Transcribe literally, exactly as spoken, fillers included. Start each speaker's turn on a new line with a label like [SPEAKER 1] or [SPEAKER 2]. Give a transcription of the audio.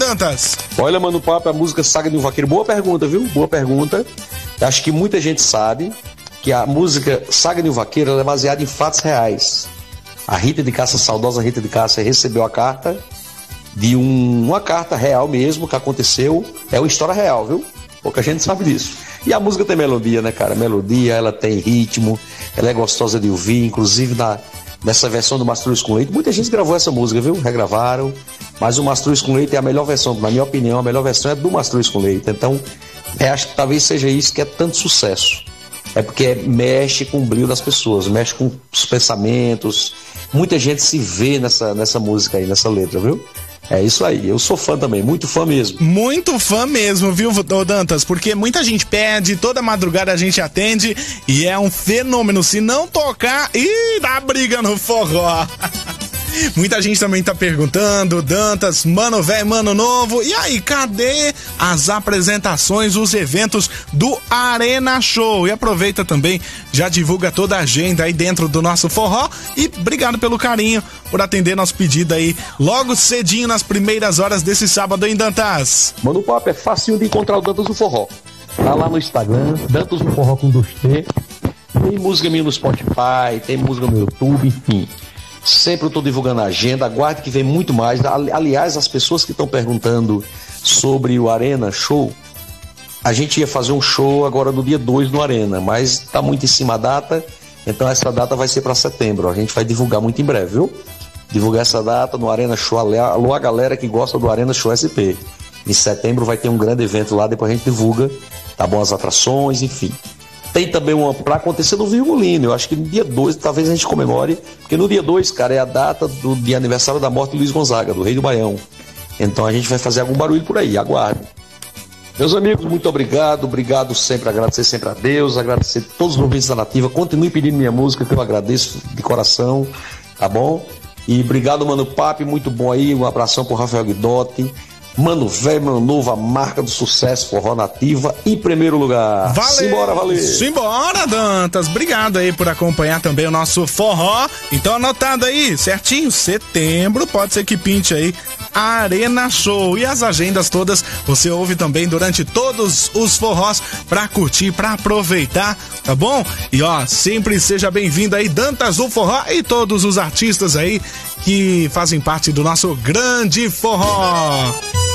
[SPEAKER 1] Dantas?
[SPEAKER 2] Olha, Mano Papo, a música Saga de um Vaqueiro. Boa pergunta, viu? Boa pergunta. Acho que muita gente sabe que a música Saga de um Vaqueiro ela é baseada em fatos reais. A Rita de Cássia, a saudosa Rita de Cássia, recebeu a carta de um, uma carta real mesmo que aconteceu. É uma história real, viu? Pouca gente sabe disso. E a música tem melodia, né, cara? Melodia, ela tem ritmo, ela é gostosa de ouvir, inclusive na, nessa versão do Mastruz com Leite. Muita gente gravou essa música, viu? Regravaram. Mas o Mastruz com Leite é a melhor versão, na minha opinião, a melhor versão é do Mastruz com Leite. Então, é, acho que talvez seja isso que é tanto sucesso. É porque mexe com o brilho das pessoas, mexe com os pensamentos. Muita gente se vê nessa, nessa música aí, nessa letra, viu? É isso aí, eu sou fã também, muito fã mesmo.
[SPEAKER 1] Muito fã mesmo, viu, Dantas? Porque muita gente pede, toda madrugada a gente atende e é um fenômeno. Se não tocar, ih, dá briga no forró. Muita gente também tá perguntando, Dantas, mano velho, mano novo, e aí, cadê as apresentações, os eventos do Arena Show? E aproveita também, já divulga toda a agenda aí dentro do nosso forró e obrigado pelo carinho, por atender nosso pedido aí logo cedinho nas primeiras horas desse sábado, hein, Dantas?
[SPEAKER 2] Mano Papo, é facinho de encontrar o Dantas do Forró. Tá lá no Instagram, Dantas do Forró com dois T. Tem música minha no Spotify, tem música no YouTube, enfim. Sempre eu tô divulgando a agenda, aguarde que vem muito mais. Aliás, as pessoas que estão perguntando sobre o Arena Show, a gente ia fazer um show agora no dia dois no Arena, mas tá muito em cima a data, então essa data vai ser para setembro. A gente vai divulgar muito em breve, viu? Divulgar essa data no Arena Show. Alô, a galera que gosta do Arena Show S P. Em setembro vai ter um grande evento lá, depois a gente divulga, tá bom? As atrações, enfim. Tem também uma para acontecer no Virgulino. Eu acho que no dia dois talvez a gente comemore, porque no dia dois, cara, é a data do dia aniversário da morte de Luiz Gonzaga, do Rei do Baião. Então a gente vai fazer algum barulho por aí, aguarde. Meus amigos, muito obrigado, obrigado sempre, agradecer sempre a Deus, agradecer a todos os ouvintes da Nativa. Continue pedindo minha música, que eu agradeço de coração, tá bom? E obrigado, Mano Papo, muito bom aí, um abração pro Rafael Guidotti. Mano velho, mano novo, a marca do sucesso, Forró Nativa, em primeiro lugar.
[SPEAKER 1] Valeu!
[SPEAKER 2] Simbora, valeu!
[SPEAKER 1] Simbora, Dantas! Obrigado aí por acompanhar também o nosso forró. Então, anotado aí, certinho, setembro, pode ser que pinte aí Arena Show. E as agendas todas você ouve também durante todos os forrós pra curtir, pra aproveitar, tá bom? E ó, sempre seja bem-vindo aí, Dantas do Forró e todos os artistas aí que fazem parte do nosso grande forró.